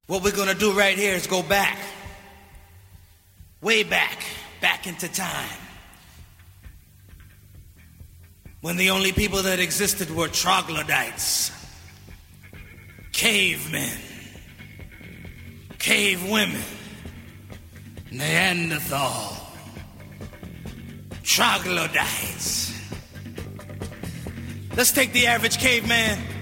What we're gonna do right here is go back, way back into time, when the only people that existed were troglodytes, cavemen, cave women, Neanderthal, troglodytes. Let's take the average caveman